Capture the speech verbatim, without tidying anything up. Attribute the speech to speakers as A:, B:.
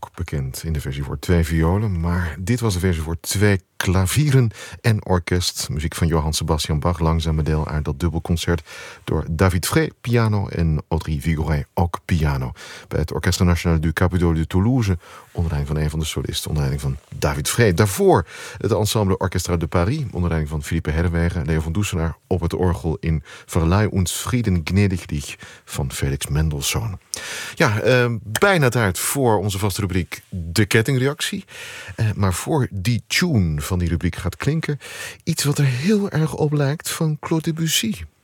A: ook bekend in de versie voor twee violen. Maar dit was de versie voor twee klavieren en orkest. Muziek van Johann Sebastian Bach, langzame deel uit dat dubbelconcert door David Frey, piano, en Audrey Vigoret, ook piano. Bij het Orchestre National du Capitole de Toulouse, onder leiding van een van de solisten, onder leiding van David Frey. Daarvoor het ensemble Orchestra de Paris, onder leiding van Philippe Herwegen, Leo van Doesenaar op het orgel in Verleih uns Frieden gnädig dich van Felix Mendelssohn. Ja, eh, bijna tijd voor onze vaste rubriek De Kettingreactie. Eh, maar voor die tune van die rubriek gaat klinken iets wat er heel erg op lijkt van Claude Debussy.